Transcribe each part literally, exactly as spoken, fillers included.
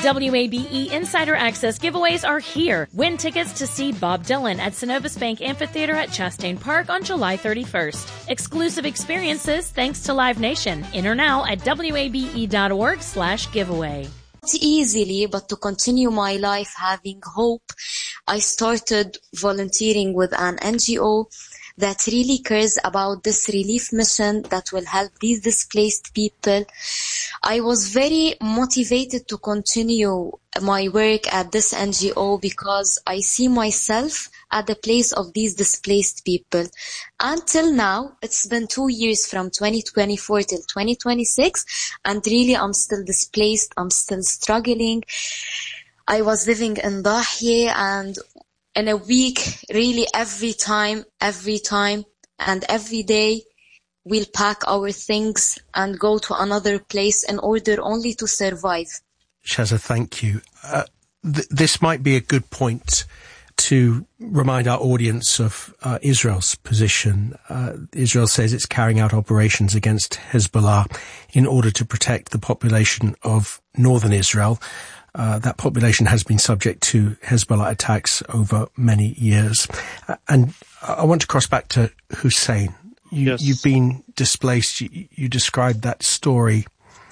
W A B E Insider Access giveaways are here. Win tickets to see Bob Dylan at Synovus Bank Amphitheater at Chastain Park on July thirty-first. Exclusive experiences thanks to Live Nation. Enter now at wabe.org slash giveaway. Not easily, but to continue my life having hope, I started volunteering with an N G O that really cares about this relief mission that will help these displaced people. I was very motivated to continue my work at this N G O because I see myself at the place of these displaced people. Until now, it's been two years from twenty twenty-four till twenty twenty-six, and really I'm still displaced, I'm still struggling. I was living in Dahye, and in a week, really every time, every time, and every day, we'll pack our things and go to another place in order only to survive. Shaza, thank you. Uh, th- this might be a good point to remind our audience of uh, Israel's position. Uh, Israel says it's carrying out operations against Hezbollah in order to protect the population of northern Israel. Uh, that population has been subject to Hezbollah attacks over many years. Uh, and I want to cross back to Hussein. You, yes. You've been displaced. You, you described that story.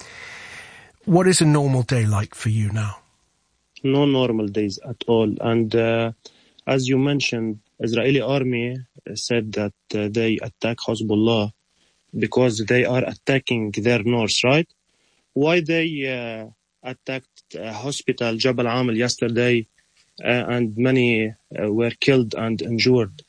What is a normal day like for you now? No normal days at all. And uh, as you mentioned, Israeli army said that uh, they attack Hezbollah because they are attacking their north, right? Why they uh, attacked a hospital, Jabal Amel, yesterday, uh, and many uh, were killed and injured.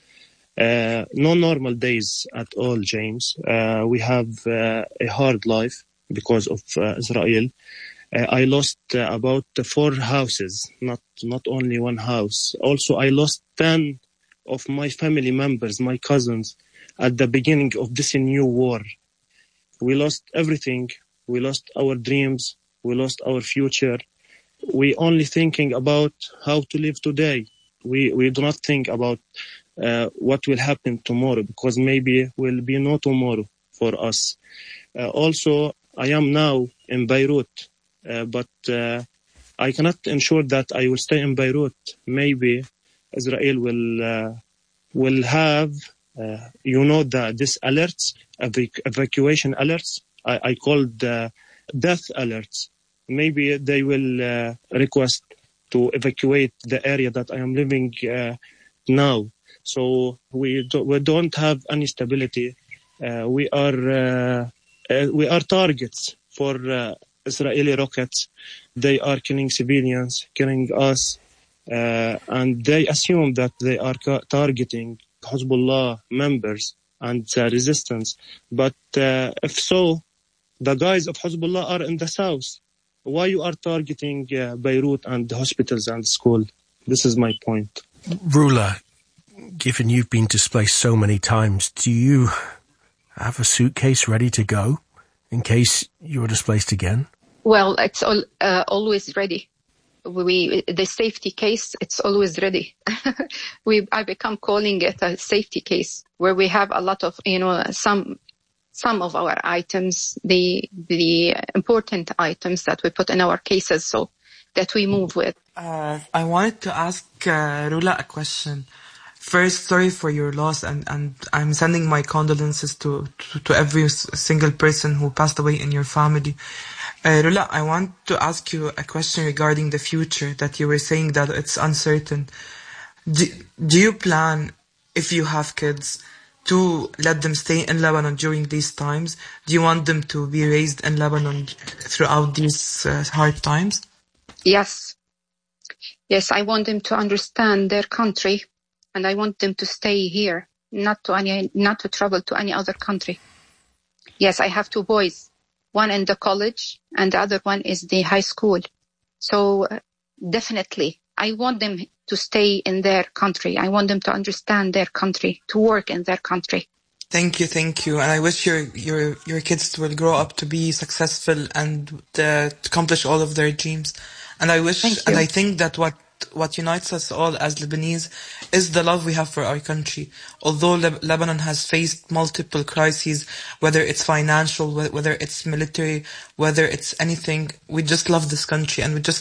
Uh, no normal days at all, James. Uh, we have uh, a hard life because of uh, Israel. Uh, I lost uh, about four houses, not not only one house. Also, I lost ten of my family members, my cousins, at the beginning of this new war. We lost everything. We lost our dreams. We lost our future. We only thinking about how to live today. We we do not think about uh, what will happen tomorrow, because maybe will be no tomorrow for us. Uh, also, I am now in Beirut, uh, but uh, I cannot ensure that I will stay in Beirut. Maybe Israel will uh, will have, uh, you know, the this alerts, evac- evacuation alerts. I, I called uh, death alerts. Maybe they will uh, request to evacuate the area that I am living uh, now. So we do, we don't have any stability. Uh, we are uh, uh, we are targets for uh, Israeli rockets. They are killing civilians, killing us, uh, and they assume that they are ca- targeting Hezbollah members and uh, resistance. But uh, if so, the guys of Hezbollah are in the south. Why you are targeting uh, Beirut and the hospitals and school? This is my point. Rula, given you've been displaced so many times, do you have a suitcase ready to go in case you're displaced again? Well, it's all, uh, always ready. We the safety case, it's always ready. we I become calling it a safety case, where we have a lot of, you know, some some of our items, the the important items that we put in our cases, so that we move with. Uh, I wanted to ask uh, Rula a question. First, sorry for your loss, and, and I'm sending my condolences to, to, to every single person who passed away in your family. Uh, Rula, I want to ask you a question regarding the future, that you were saying that it's uncertain. Do, do you plan, if you have kids, to let them stay in Lebanon during these times? Do you want them to be raised in Lebanon throughout these uh, hard times? Yes. Yes, I want them to understand their country, and I want them to stay here, not to any, not to travel to any other country. Yes, I have two boys, one in the college and the other one is the high school. So uh, definitely, I want them to stay in their country. I want them to understand their country, to work in their country. Thank you, thank you. And I wish your your your kids will grow up to be successful and uh, to accomplish all of their dreams. And I wish, and I think that what what unites us all as Lebanese is the love we have for our country. Although Le- Lebanon has faced multiple crises, whether it's financial, whether it's military, whether it's anything, we just love this country, and we just